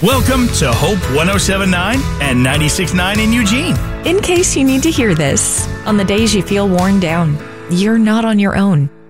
Welcome to Hope 107.9 and 96.9 in Eugene. In case you need to hear this, on the days you feel worn down, you're not on your own.